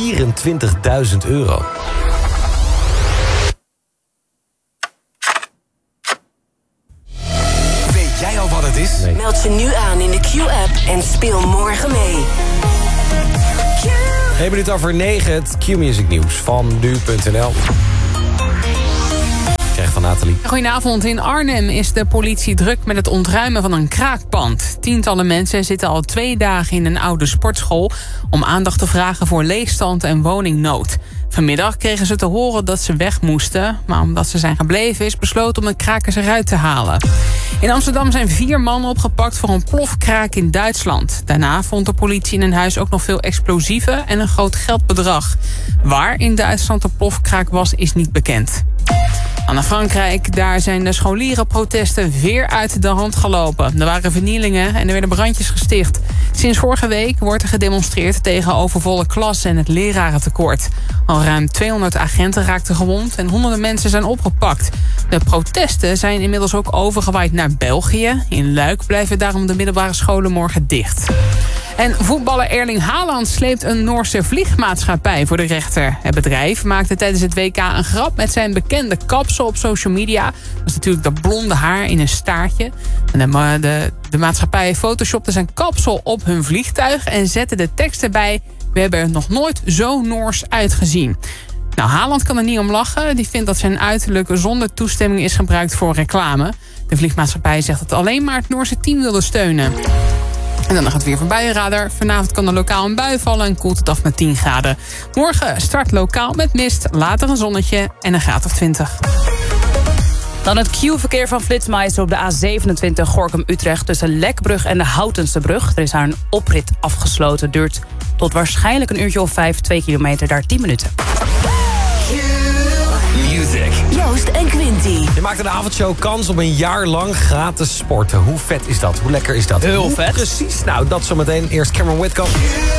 €24.000. Weet jij al wat het is? Nee. Meld je nu aan in de Q-app en speel morgen mee. Q. 1 minuut over 9, het Q-music nieuws van nu.nl. Krijg van Nathalie. Goedenavond. In Arnhem is de politie druk met het ontruimen van een kraakpand. Tientallen mensen zitten al 2 dagen in een oude sportschool om aandacht te vragen voor leegstand en woningnood. Vanmiddag kregen ze te horen dat ze weg moesten, maar omdat ze zijn gebleven is besloten om de krakers eruit te halen. In Amsterdam zijn 4 mannen opgepakt voor een plofkraak in Duitsland. Daarna vond de politie in een huis ook nog veel explosieven en een groot geldbedrag. Waar in Duitsland de plofkraak was, is niet bekend. Naar Frankrijk, daar zijn de scholierenprotesten weer uit de hand gelopen. Er waren vernielingen en er werden brandjes gesticht. Sinds vorige week wordt er gedemonstreerd tegen overvolle klassen en het lerarentekort. Al ruim 200 agenten raakten gewond en honderden mensen zijn opgepakt. De protesten zijn inmiddels ook overgewaaid naar België. In Luik blijven daarom de middelbare scholen morgen dicht. En voetballer Erling Haaland sleept een Noorse vliegmaatschappij voor de rechter. Het bedrijf maakte tijdens het WK een grap met zijn bekende kapsel op social media. Dat is natuurlijk dat blonde haar in een staartje. En de maatschappij photoshopte zijn kapsel op hun vliegtuig en zette de tekst erbij: we hebben er nog nooit zo Noors uitgezien. Nou, Haaland kan er niet om lachen. Die vindt dat zijn uiterlijk zonder toestemming is gebruikt voor reclame. De vliegmaatschappij zegt dat alleen maar het Noorse team wilde steunen. En dan nog het weer van buienradar. Vanavond kan er lokaal een bui vallen en koelt het af met 10 graden. Morgen start lokaal met mist, later een zonnetje en een graad of 20. Dan het Q-verkeer van Flitsmeister op de A27 Gorinchem-Utrecht tussen Lekbrug en de Houtensebrug. Er is daar een oprit afgesloten. Duurt tot waarschijnlijk een uurtje of 5, 2 kilometer, daar 10 minuten. Music. Joost en Quinty. Je maakt in de avondshow kans op een jaar lang gratis sporten. Hoe vet is dat? Hoe lekker is dat? Heel Hoe vet. Precies. Nou, dat zometeen. Eerst Cameron Whitcomb.